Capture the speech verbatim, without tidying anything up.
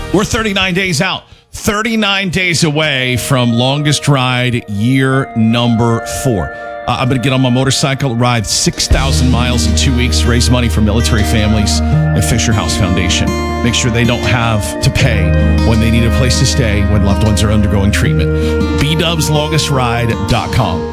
We're thirty-nine days out. thirty-nine days away from longest ride year number four. Uh, I'm going to get on my motorcycle, ride six thousand miles in two weeks, raise money for military families and Fisher House Foundation. Make sure they don't have to pay when they need a place to stay when loved ones are undergoing treatment. b dubs longest ride dot com.